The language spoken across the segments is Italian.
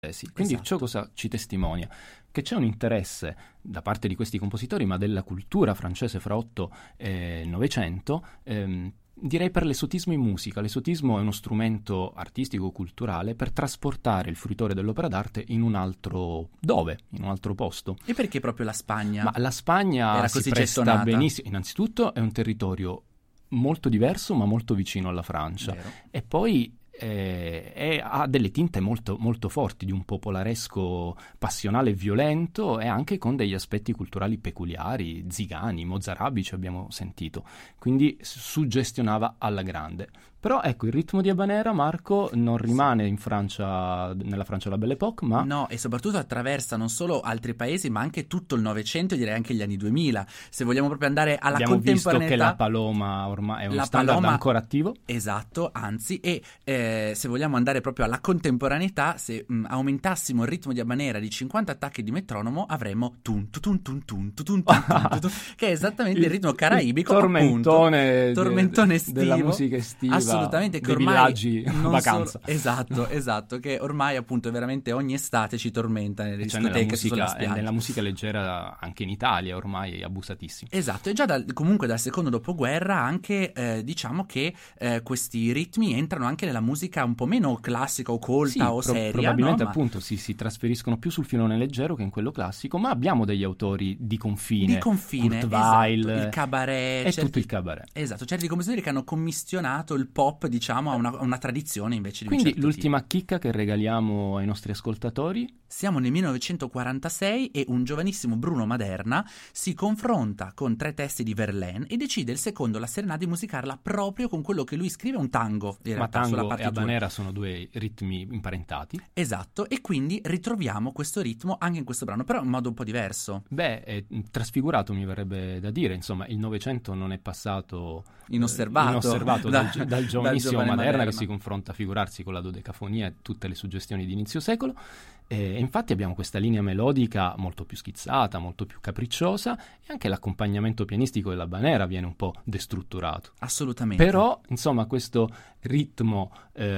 Quindi Esatto. ciò cosa ci testimonia? Che c'è un interesse da parte di questi compositori, ma della cultura francese fra 8 e 900, direi per l'esotismo in musica. L'esotismo è uno strumento artistico, culturale, per trasportare il fruitore dell'opera d'arte in un altro posto. E perché proprio la Spagna? Ma la Spagna Era si così presta gettonata. benissimo. Innanzitutto è un territorio molto diverso, ma molto vicino alla Francia. Vero. E poi ha delle tinte molto, molto forti, di un popolaresco passionale e violento, e anche con degli aspetti culturali peculiari, zigani, mozarabici abbiamo sentito, quindi suggestionava alla grande. Però ecco, il ritmo di Habanera, Marco, non rimane in Francia, nella Francia della Belle Époque, ma No, e soprattutto attraversa non solo altri paesi, ma anche tutto il Novecento e direi anche gli anni 2000. Se vogliamo proprio andare alla abbiamo visto contemporaneità... che la Paloma ormai è uno La standard Paloma- ancora attivo. Esatto, anzi, e se vogliamo andare proprio alla contemporaneità, se aumentassimo il ritmo di Habanera di 50 attacchi di metronomo, avremmo tun tutun tun tun tutun tun tun tutun, che è esattamente il ritmo caraibico, il tormentone, appunto, tormentone della estivo, musica estiva, assolutamente, che dei ormai villaggi non vacanza. esatto, che ormai appunto veramente ogni estate ci tormenta nelle Cioè discoteche sulla spiaggia. nella musica leggera anche in Italia ormai è abusatissimo. Esatto, e già comunque dal secondo dopoguerra anche diciamo che questi ritmi entrano anche nella musica un po' meno classica o colta o seria. Probabilmente no? appunto si trasferiscono più sul filone leggero che in quello classico, ma abbiamo degli autori di confine, Di confine, Kurt esatto, Weill, il cabaret, e tutto il cabaret. Esatto, certi compositori che hanno commissionato il pop, diciamo, a una tradizione invece di Quindi un certo l'ultima chicca che regaliamo ai nostri ascoltatori. Siamo nel 1946 e un giovanissimo Bruno Maderna si confronta con 3 testi di Verlaine e decide il secondo, la Serenade, di musicarla proprio con quello che lui scrive, un tango. In Ma realtà, sulla tango e partitura. habanera sono 2 ritmi imparentati. Esatto, e quindi ritroviamo questo ritmo anche in questo brano, però in modo un po' diverso. Beh, è trasfigurato, mi verrebbe da dire, insomma, il Novecento non è passato Inosservato dal giovanissimo giovane Maderna, che si confronta, a figurarsi, con la dodecafonia e tutte le suggestioni di inizio secolo. E infatti abbiamo questa linea melodica molto più schizzata, molto più capricciosa, e anche l'accompagnamento pianistico della Habanera viene un po' destrutturato. Assolutamente. Però, insomma, questo ritmo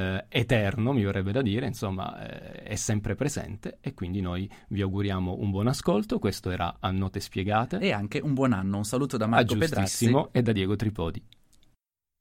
eterno, mi verrebbe da dire, insomma, è sempre presente, e quindi noi vi auguriamo un buon ascolto. Questo era A Note Spiegate. E anche un buon anno. Un saluto da Marco Pedrazzi Giustissimo, e da Diego Tripodi.